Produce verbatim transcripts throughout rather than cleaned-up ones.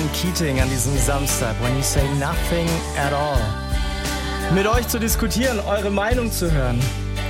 Keating an diesem Samstag. When you say nothing at all. Mit euch zu diskutieren, eure Meinung zu hören.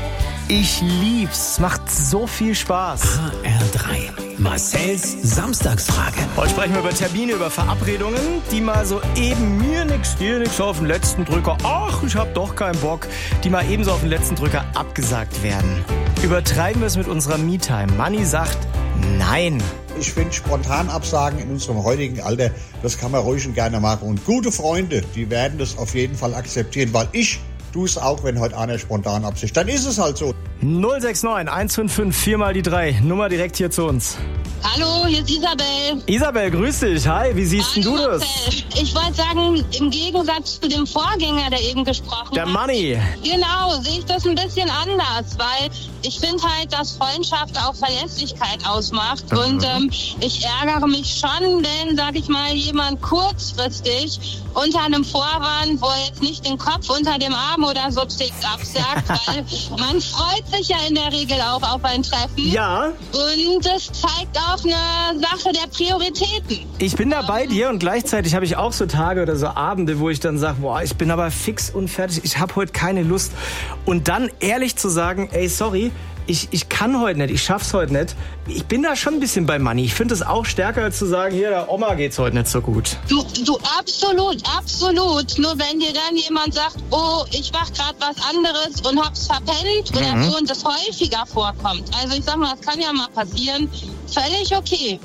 Ich lieb's, macht so viel Spaß. H R drei, Marcells Samstagsfrage. Heute sprechen wir über Termine, über Verabredungen, die mal so eben mir nix, dir nix auf den letzten Drücker, ach, ich hab doch keinen Bock, die mal ebenso auf den letzten Drücker abgesagt werden. Übertreiben wir es mit unserer Me-Time. Manni sagt nein. Ich finde spontan Absagen in unserem heutigen Alter, das kann man ruhig und gerne machen. Und gute Freunde, die werden das auf jeden Fall akzeptieren, weil ich tue es auch, wenn heute einer spontan absicht. Dann ist es halt so. null sechs neun eins fünf fünf vier mal die drei. Nummer direkt hier zu uns. Hallo, hier ist Isabel. Isabel, grüß dich. Hi, wie siehst denn du das? Marcel. Ich wollte sagen, im Gegensatz zu dem Vorgänger, der eben gesprochen Der hat. Manni. Genau, sehe ich das ein bisschen anders, weil ich finde halt, dass Freundschaft auch Verlässlichkeit ausmacht. Mhm. Und ähm, ich ärgere mich schon, wenn, sag ich mal, jemand kurzfristig unter einem Vorwand, wo er jetzt nicht den Kopf unter dem Arm oder so tickt, absagt, weil man freut sich ja in der Regel auch auf ein Treffen. Ja. Und das zeigt auch eine Sache der Prioritäten. Ich bin da bei dir und gleichzeitig habe ich auch so Tage oder so Abende, wo ich dann sage, boah, ich bin aber fix und fertig, ich habe heute keine Lust. Und dann ehrlich zu sagen, ey, sorry, ich, ich kann heute nicht, ich schaff's heute nicht. Ich bin da schon ein bisschen bei Manni. Ich finde es auch stärker, als zu sagen, hier, der Oma geht's heute nicht so gut. Du, du, absolut, absolut. Nur wenn dir dann jemand sagt, oh, ich mach gerade was anderes und hab's verpennt oder Mhm. so und das häufiger vorkommt. Also ich sag mal, das kann ja mal passieren. Völlig okay.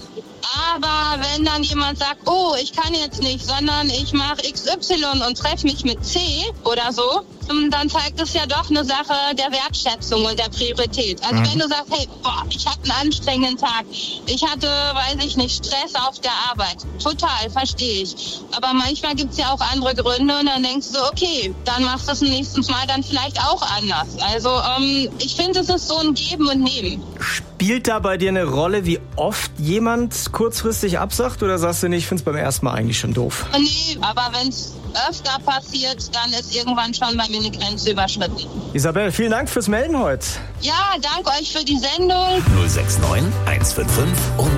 Aber wenn dann jemand sagt, oh, ich kann jetzt nicht, sondern ich mache X Y und treffe mich mit C oder so, dann zeigt es ja doch eine Sache der Wertschätzung und der Priorität. Also Mhm. wenn du sagst, hey, boah, ich hatte einen anstrengenden Tag, ich hatte, weiß ich nicht, Stress auf der Arbeit. Total, verstehe ich. Aber manchmal gibt's ja auch andere Gründe und dann denkst du, okay, dann machst du es nächstes Mal dann vielleicht auch anders. Also ähm, ich finde, es ist so ein Geben und Nehmen. Spielt da bei dir eine Rolle, wie oft jemand kurzfristig absagt? Oder sagst du nicht, ich finde es beim ersten Mal eigentlich schon doof? Nee, aber wenn es öfter passiert, dann ist irgendwann schon bei mir eine Grenze überschritten. Isabel, vielen Dank fürs Melden heute. Ja, danke euch für die Sendung. null sechs neun eins fünf fünf und